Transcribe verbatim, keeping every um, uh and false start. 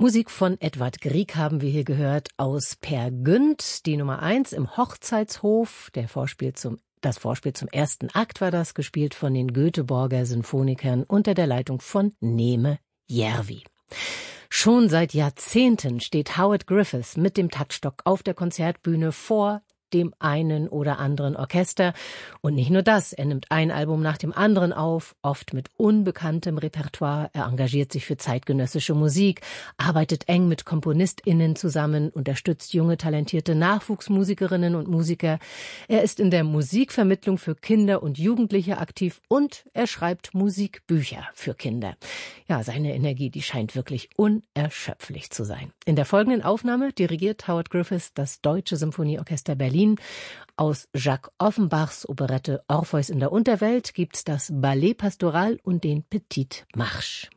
Musik von Edvard Grieg haben wir hier gehört aus Peer Gynt, die Nummer eins im Hochzeitshof, der Vorspiel zum Das Vorspiel zum ersten Akt war das, gespielt von den Göteborger Sinfonikern unter der Leitung von Neeme Järvi. Schon seit Jahrzehnten steht Howard Griffiths mit dem Taktstock auf der Konzertbühne vor dem einen oder anderen Orchester. Und nicht nur das, er nimmt ein Album nach dem anderen auf, oft mit unbekanntem Repertoire. Er engagiert sich für zeitgenössische Musik, arbeitet eng mit KomponistInnen zusammen, unterstützt junge, talentierte Nachwuchsmusikerinnen und Musiker. Er ist in der Musikvermittlung für Kinder und Jugendliche aktiv und er schreibt Musikbücher für Kinder. Ja, seine Energie, die scheint wirklich unerschöpflich zu sein. In der folgenden Aufnahme dirigiert Howard Griffiths das Deutsche Symphonieorchester Berlin. Aus Jacques Offenbachs Operette Orpheus in der Unterwelt gibt's das Ballet Pastoral und den Petit Marche.